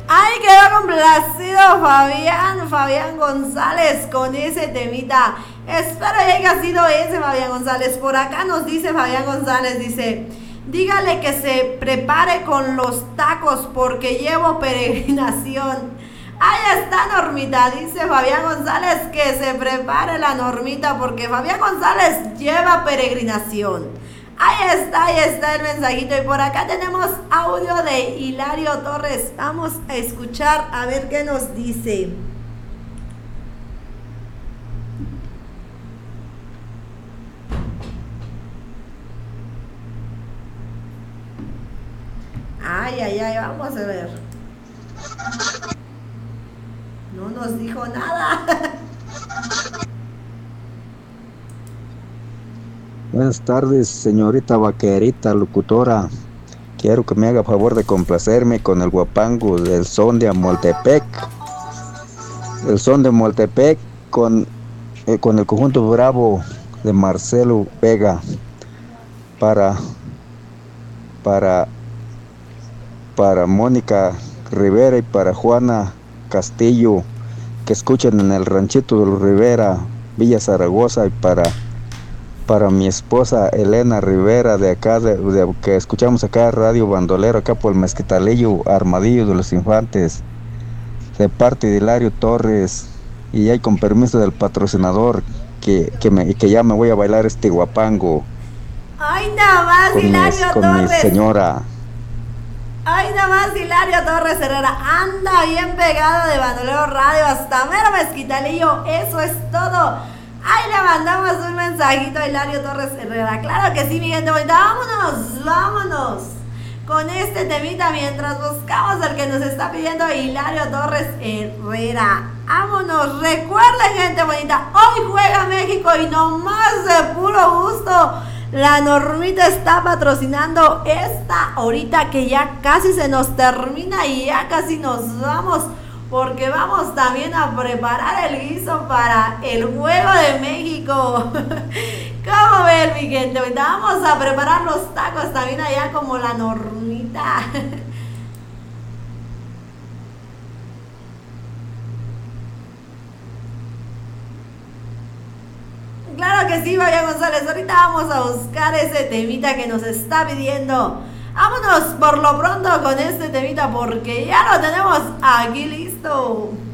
Ay, quedó complacido Fabián González con ese temita. Espero que haya sido ese, Fabián González. Por acá nos dice Fabián González, dice, dígale que se prepare con los tacos porque llevo peregrinación. Ahí está Normita, dice Fabián González que se prepare la Normita porque Fabián González lleva peregrinación. Ahí está el mensajito. Y por acá tenemos audio de Hilario Torres. Vamos a escuchar a ver qué nos dice. Ay, vamos a ver. No nos dijo nada. Buenas tardes, señorita vaquerita locutora. Quiero que me haga favor de complacerme con el guapango del son de Amoltepec. El son de Amoltepec con el conjunto Bravo de Marcelo Vega. Para Mónica Rivera y para Juana Castillo, que escuchen en el ranchito de los Rivera, Villa Zaragoza, y para mi esposa Elena Rivera de acá, que escuchamos acá Radio Bandolero, acá por el Mezquitalillo, Armadillo de los Infantes, de parte de Hilario Torres, y ahí con permiso del patrocinador, que ya me voy a bailar este guapango. Ay, nada más, Hilario Torres. Con mi señora. Ay, nada más, Hilario Torres Herrera. Anda bien pegado de Bandolero Radio hasta mero Mezquitalillo. Eso es todo. Ay, le mandamos un mensajito a Hilario Torres Herrera. Claro que sí, mi gente bonita. Vámonos con este temita mientras buscamos al que nos está pidiendo Hilario Torres Herrera. Vámonos. Recuerden, gente bonita, hoy juega México y nomás de puro gusto la Normita está patrocinando esta ahorita que ya casi se nos termina y ya casi nos vamos, porque vamos también a preparar el guiso para el juego de México. ¿Cómo ven, mi gente? Vamos a preparar los tacos también allá como la Normita. Claro que sí, Fabián González. Ahorita vamos a buscar ese temita que nos está pidiendo. Vámonos por lo pronto con este temita porque ya lo tenemos aquí listo.